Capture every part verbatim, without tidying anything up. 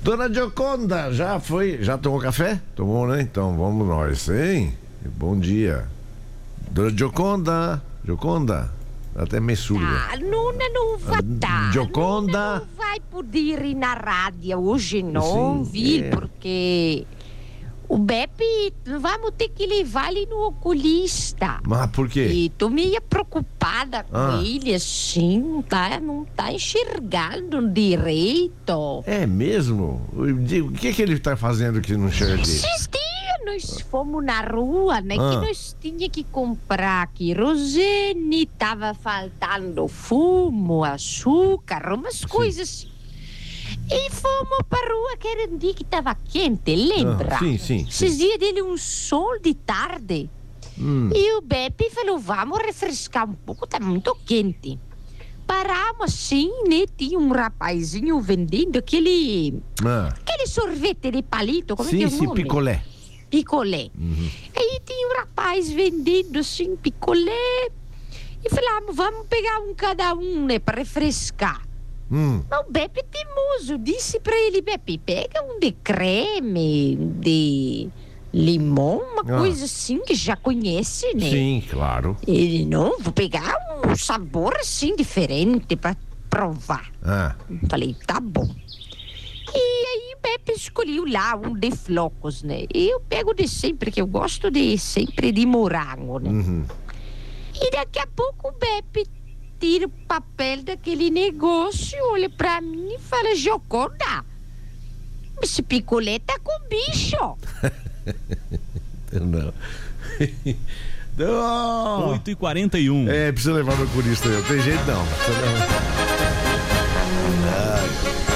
Dona Gioconda, já foi? Já tomou café? Tomou, né? Então vamos nós, hein? Bom dia. Dona Gioconda, Gioconda, até meio surda. Ah, Nuna não vai dar. Gioconda. Nuna não vai poder ir na rádio hoje, não, Sim, viu? é. Porque o Beppe, vamos ter que levar ele no oculista. Mas por quê? E tô meio preocupada com Ah. ele, assim, não tá, não tá enxergando direito. É mesmo? O que que ele tá fazendo que não chega aqui? Esses dias nós fomos na rua, né? Ah. Que nós tinha que comprar querosene, tava faltando fumo, açúcar, umas coisas assim. E fomos pra rua que era um dia que tava quente, lembra? Ah, sim, sim, sim. Esses dias dele um sol de tarde. Hum. E o Beppe falou, vamos refrescar um pouco, tá muito quente. Paramos assim, né? Tinha um rapazinho vendendo aquele... Ah. Aquele sorvete de palito, como é que Sim, é o sim, nome? picolé. Picolé. Uhum. Aí tinha um rapaz vendendo assim, picolé. E falamos, vamos pegar um cada um, né? Pra refrescar. Hum. Mas o Beppe teimoso disse pra ele, Beppe, pega um de creme, de limão, uma Ah. coisa assim que já conhece, né? Sim, claro. Ele, não, vou pegar um sabor assim diferente pra provar. Ah. Falei, tá bom. E aí o Beppe escolheu lá um de flocos, né? E eu pego de sempre, que eu gosto de sempre de morango, né? Uhum. E daqui a pouco o Beppe tira o papel daquele negócio, olha pra mim e fala, Gioconda, esse picolé tá com bicho. Não. Não. oito e quarenta e um. É, precisa levar no oculista, não tem jeito não. Precisa levar. Ai.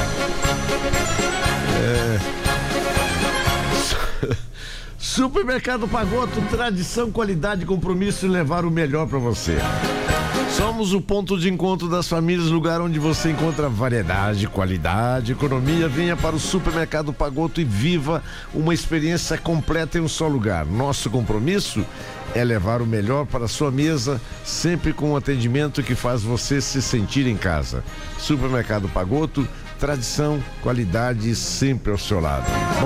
É. Supermercado Pagoto, tradição, qualidade, compromisso em levar o melhor para você. Somos o ponto de encontro das famílias, lugar onde você encontra variedade, qualidade, economia. Venha para o Supermercado Pagoto e viva uma experiência completa em um só lugar. Nosso compromisso é levar o melhor para a sua mesa, sempre com um atendimento que faz você se sentir em casa. Supermercado Pagoto, tradição, qualidade sempre ao seu lado.